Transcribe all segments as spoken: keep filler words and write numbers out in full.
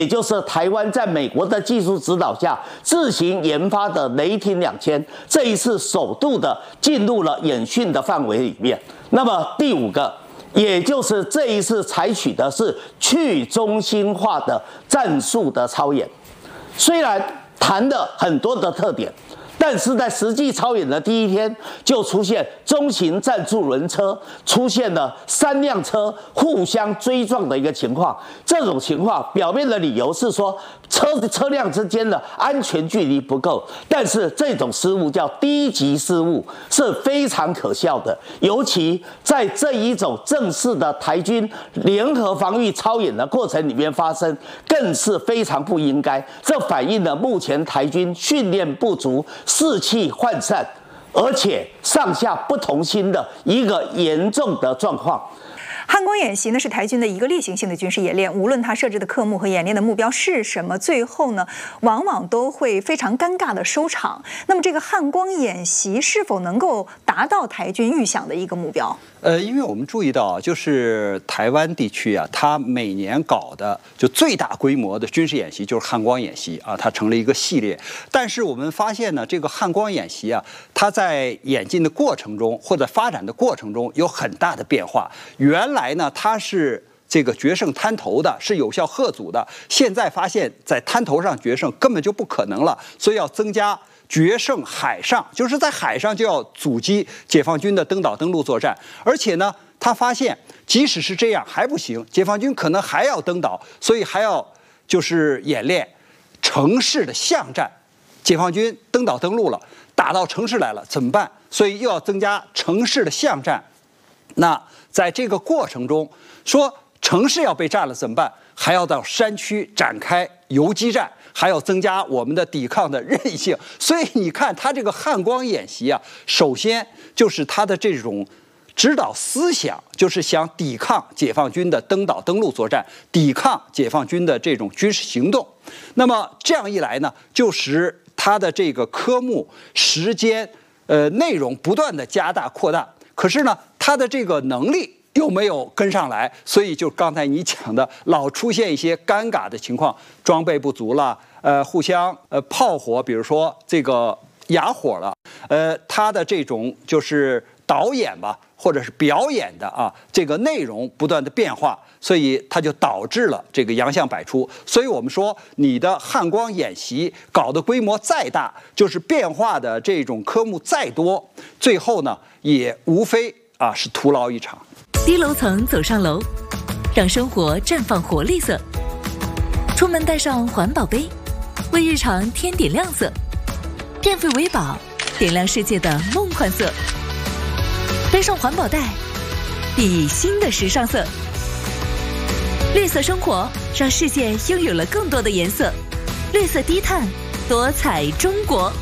也就是台湾在美国的技术指导下自行研发的雷霆两千，这一次首度的进入了演训的范围里面。那么第五个，也就是这一次采取的是去中心化的战术的操演，虽然谈了很多的特点。但是在实际操演的第一天，就出现中型赞助轮车出现了三辆车互相追撞的一个情况。这种情况表面的理由是说车车辆之间的安全距离不够，但是这种失误叫低级失误，是非常可笑的。尤其在这一种正式的台军联合防御操演的过程里面发生，更是非常不应该。这反映了目前台军训练不足、士气涣散，而且上下不同心的一个严重的状况。 汉光演习呢是台军的一个例行性的军事演练，无论它设置的科目和演练的目标是什么，最后呢往往都会非常尴尬的收场。那么这个汉光演习是否能够达到台军预想的一个目标？ 呃，因为我们注意到，就是台湾地区啊，它每年搞的就最大规模的军事演习就是汉光演习啊，它成了一个系列。但是我们发现呢，这个汉光演习啊，它在演进的过程中或者发展的过程中有很大的变化。原来呢，它是这个决胜滩头的，是有效吓阻的，现在发现，在滩头上决胜根本就不可能了，所以要增加决胜海上，就是在海上就要阻击解放军的登岛登陆作战。而且呢，他发现即使是这样还不行，解放军可能还要登岛，所以还要就是演练城市的巷战。解放军登岛登陆了，打到城市来了怎么办？所以又要增加城市的巷战。那在这个过程中，说城市要被占了怎么办？还要到山区展开游击战，还要增加我们的抵抗的韧性。所以你看，他这个汉光演习啊，首先就是他的这种指导思想，就是想抵抗解放军的登岛登陆作战，抵抗解放军的这种军事行动。那么这样一来呢，就使他的这个科目、时间、呃内容不断的加大扩大。可是呢，他的这个能力又没有跟上来，所以就刚才你讲的，老出现一些尴尬的情况，装备不足了，呃，互相呃炮火，比如说这个哑火了，呃，他的这种就是导演吧，或者是表演的啊，这个内容不断的变化，所以它就导致了这个洋相百出。所以我们说，你的汉光演习搞的规模再大，就是变化的这种科目再多，最后呢，也无非啊是徒劳一场。 低楼层走上楼，让生活绽放活力色。出门带上环保杯，为日常添点亮色。电费为宝，点亮世界的梦幻色。背上环保袋，熠熠新的时尚色。绿色生活，让世界拥有了更多的颜色。绿色低碳，多彩中国。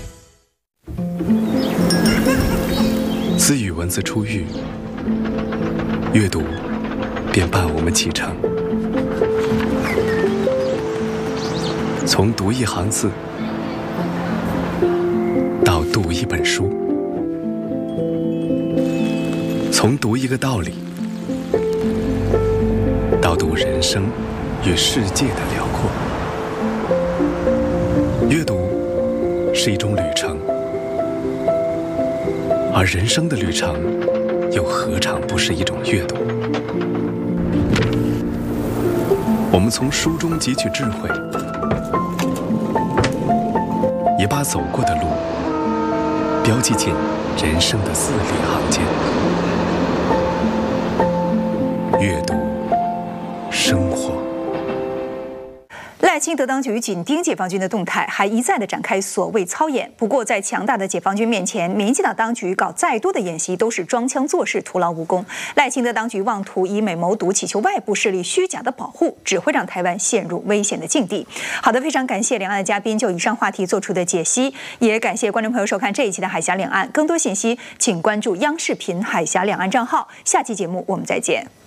私语文字出狱，阅读便伴我们启程。从读一行字到读一本书，从读一个道理到读人生与世界的辽阔。阅读是一种旅程，而人生的旅程又何尝不是一种阅读？我们从书中汲取智慧，也把走过的路标记进人生的字里行间。阅读，生活。 赖清德当局紧盯解放军的动态，还一再的展开所谓操演。不过，在强大的解放军面前，民进党当局搞再多的演习都是装腔作势，徒劳无功。赖清德当局妄图以美谋独，祈求外部势力虚假的保护，只会让台湾陷入危险的境地。好的，非常感谢两岸的嘉宾就以上话题做出的解析，也感谢观众朋友收看这一期的海峡两岸。更多信息，请关注央视频海峡两岸账号。下期节目我们再见。